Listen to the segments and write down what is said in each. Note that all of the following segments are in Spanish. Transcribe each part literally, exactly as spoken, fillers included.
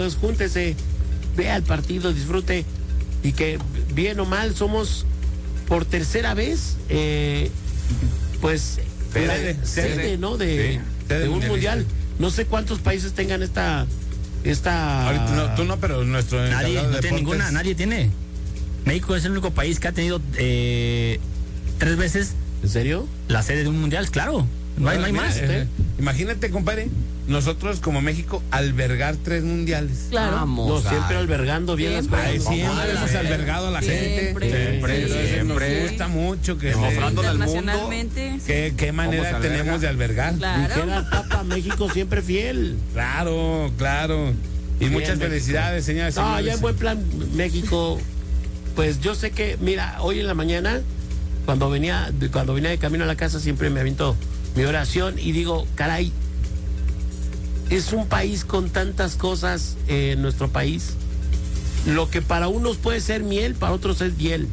Entonces, júntese, vea el partido, disfrute, y que bien o mal somos por tercera vez, eh, pues, Sede, la sede, sede, ¿no? De, sí, sede de un mundialista. mundial. No sé cuántos países tengan esta, esta. Ahorita no, tú no, pero nuestro Nadie, encargado no de tiene deportes- ninguna, nadie tiene. México es el único país que ha tenido eh, tres veces ¿En serio? la sede de un mundial, claro. No hay, no hay Mira, más. eh, imagínate, compadre, nosotros como México albergar tres mundiales. Claro. Vamos. No, a- siempre albergando bien las Siempre. cosas. Ay, siempre Ay, hemos sí. albergado a la gente. Siempre, Siempre, sí, entonces siempre. nos gusta mucho que Demostrándole al mundo Internacionalmente. sí. qué, qué manera ¿Cómo se alberga? tenemos de albergar. Claro. Dijera el Papa, México siempre fiel. Claro, claro. Y muchas México. felicidades, señoras y No, señores. ya en buen plan, México. Pues yo sé que, mira, hoy en la mañana, cuando venía, de- cuando venía de camino a la casa, siempre me aviento mi oración y digo, caray, es un país con tantas cosas, eh, nuestro país. Lo que para unos puede ser miel, para otros es hiel.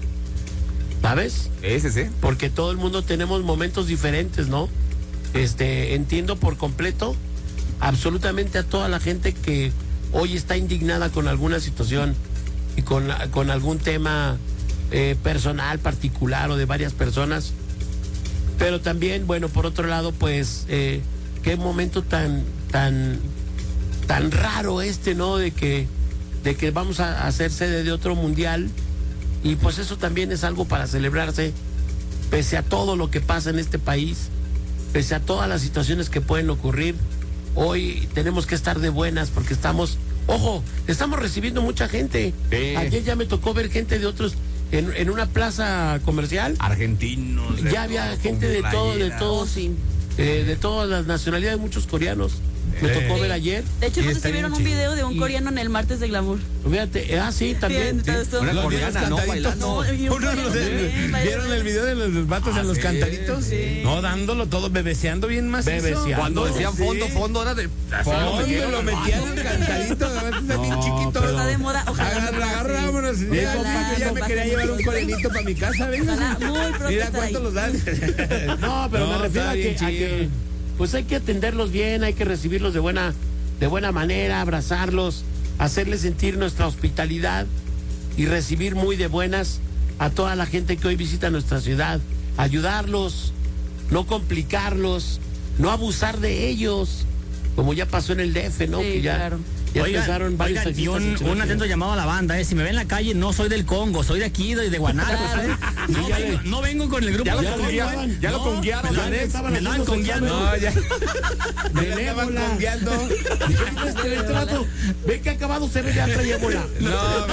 ¿Sabes? Ese, sí. Porque todo el mundo tenemos momentos diferentes, ¿no? Este, entiendo por completo absolutamente a toda la gente que hoy está indignada con alguna situación y con, con algún tema eh, personal, particular o de varias personas. Pero también, bueno, por otro lado, pues, eh, qué momento tan, tan, tan raro este, ¿no? De que, de que vamos a hacer sede de otro mundial. Y pues eso también es algo para celebrarse, pese a todo lo que pasa en este país, pese a todas las situaciones que pueden ocurrir. Hoy tenemos que estar de buenas porque estamos, ojo, estamos recibiendo mucha gente. Sí. Ayer ya me tocó ver gente de otros, en, en una plaza comercial, Argentinos. de ya había todo, gente de con todo, de playeras. todos, Sí. eh, de todas las nacionalidades, muchos coreanos. Me Eh. tocó ver ayer. De hecho, Y no sé está si vieron bien un chido. video de un Y- coreano en el martes de glamour. Fíjate, eh, ah, sí, también. Sí, todo- Una Los coreana, videos ¿no? cantaditos. Bailando. No, y un Uno, no sé, coreano también, ¿vieron el video de los vatos Ah, en los sí, cantaritos? sí. No, dándolo todo, bebeceando bien más. Bebeceando. Cuando decían Sí. fondo, fondo, era de. así lo Fondo, metieron lo al metían fondo. en cantadito, de verdad, está bien No, chiquito. pero- Está de moda, ojalá. Agarra, agarra, sí. vámonos. Sí, Mira, ojalá, yo ya no me pase quería llevar un mucho. corenito para mi casa, venga. Ojalá, muy pronto Mira estar cuánto ahí. los dan. No, pero No, me refiero está a que, bien a que, chido. pues hay que atenderlos bien, hay que recibirlos de buena, de buena manera, abrazarlos, hacerles sentir nuestra hospitalidad y recibir muy de buenas a toda la gente que hoy visita nuestra ciudad, ayudarlos, no complicarlos, no abusar de ellos, como ya pasó en el D F, ¿no? Sí, que ya, claro. ya Oigan, empezaron varios oigan, y taxistas un, en un Chile. atento llamado a la banda, eh. Si me ven en la calle, no soy del Congo, soy de aquí, de, de Guanatos, eh. No, ya vengo, le- no vengo con el grupo. Ya lo de Congo, conguearon, eh. ya lo No, conguearon, me la la- neta. estaban me la haciendo han congueado. No, ya. De Ya le estaban ébola. congueando. Este, este vato, ve que acabado se ve ya trae ébola. No,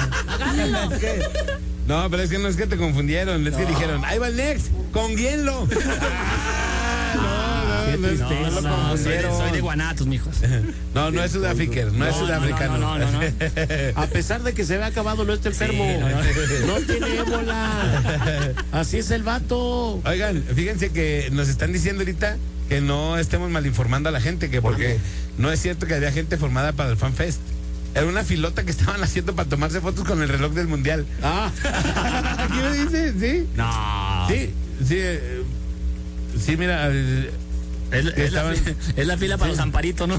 pero- es que- no, pero es que no es que te confundieron, es que dijeron, ahí va el next, conguienlo. Ah, no, no, no, es- Qué no lo tristeza. Soy de, confundieron. soy de Guanatos, mijos. No, no es sudafriquer, no es No, no, sudafricano. no, no, no, no. A pesar de que se ve acabado, no está enfermo. Sí, no, no. No tiene ébola. Así es el vato. Oigan, fíjense que nos están diciendo ahorita que no estemos mal informando a la gente, que porque no es cierto que había gente formada para el Fan Fest. Era una filota que estaban haciendo para tomarse fotos con el reloj del mundial. Ah, ¿Aquí me dice? ¿Sí? No. Sí, sí. eh, Sí, mira. eh, Es, es la, Estaban- fi- es la fila para los amparitos, ¿no?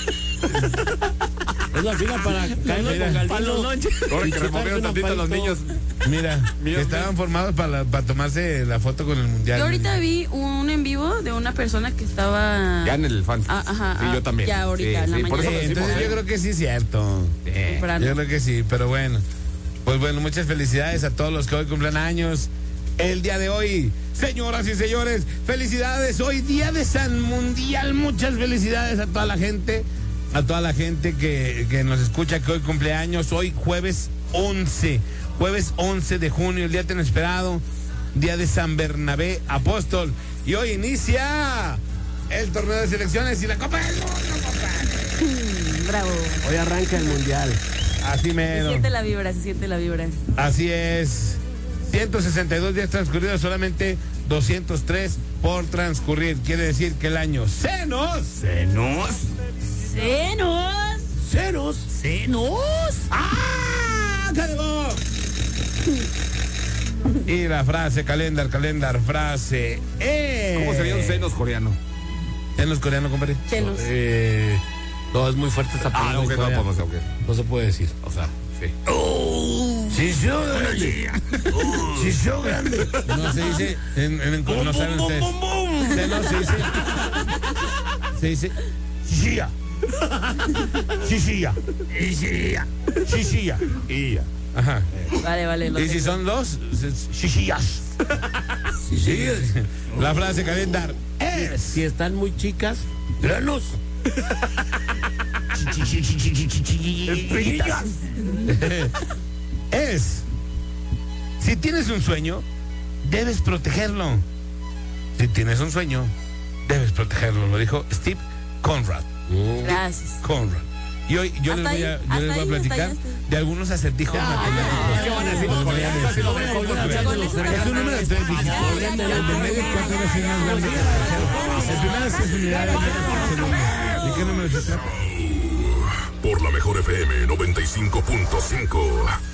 es la fila para caernos Mira, con Galdino. para los lonches. Ahora Y que chutarse removieron un tantito a los amparito. niños. Mira, Mira, estaban formados para, para tomarse la foto con el mundial. Yo ahorita vi un en vivo de una persona que estaba. Ya en el fan. Ah, ajá, Sí, ah, yo también. ya ahorita, Sí, en la sí, por eso Sí, lo decimos, entonces ¿eh? yo creo que sí es cierto. temprano. Yo creo que sí, pero bueno. Pues bueno, muchas felicidades a todos los que hoy cumplen años. El día de hoy, señoras y señores, felicidades. Hoy día de San Mundial. Muchas felicidades a toda la gente, a toda la gente que, que nos escucha, que hoy cumpleaños. Hoy jueves once, jueves once de junio, el día tan esperado, día de San Bernabé Apóstol. Y hoy inicia el torneo de selecciones y la Copa del Mundo, compadre. Bravo. Hoy arranca el mundial. Así Se mero. siente la vibra, se siente la vibra. Así es. ciento sesenta y dos días transcurridos, solamente doscientos tres por transcurrir. Quiere decir que el año se nos, Senos. ¡Senos! Ceros. Senos. ¡ah! ¡Cargó! Y la frase, calendar, calendar, frase. Eh. ¿Cómo sería un senos coreano? Senos coreano, compadre. Senos. Eh, No, es muy fuerte esta palabra. Ah, ok, en no, Corea. vamos, ok. No se puede decir. O sea, sí. Si yo grande. Si yo grande. No se dice, en, en, en- no saben ustedes. Sí, no, se dice, se dice, shishia. Shishia. Shishia. Y ya. Ajá. Vale, vale. Lo Y si tengo. son dos, shishiyas. La frase calentar es. Si están muy chicas, granos. Es. Si tienes un sueño, debes protegerlo. Si tienes un sueño, debes protegerlo. Lo dijo Steve Conrad. Gracias. Conrad. Y hoy yo les Hasta voy a, ahí, yo les hasta voy a ahí, platicar hasta ahí, hasta ahí. de algunos acertijos matemáticos. ¿Qué van a decir los coreanos? Es un número de tres dígitos. El de medio es cuatro veces más grande que el tercero. El primero es seis unidades menos que el segundo. ¿Y qué número es ese? Por la mejor F M noventa y cinco punto cinco.